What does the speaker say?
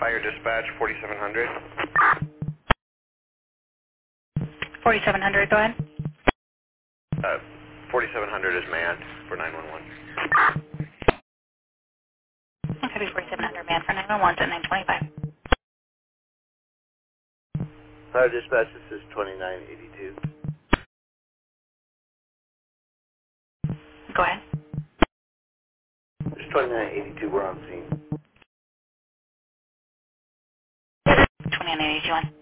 Fire dispatch 4700. 4700, go ahead. 4700 is manned for 911. Okay, 4700 man for 911 at 925. Fire dispatch, this is 2982. Go ahead. It's 2982, we're on scene. 2981.